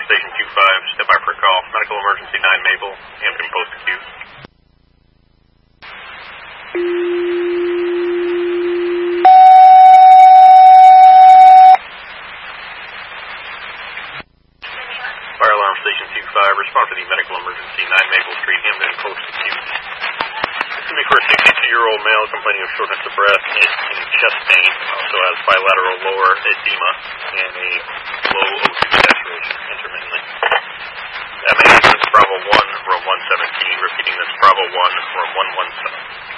Station 25, step by for a call. Medical emergency 9 Maple, Hampton Post Acute. Fire alarm Station 25, respond to the medical emergency 9 Maple Street, Hampton Post Acute. This is for a 62-year-old male complaining of shortness of breath and chest pain. Also has bilateral lower edema and a low O2 saturation intermittently. MA is Bravo 1, room 117, repeating this Bravo 1, room 117.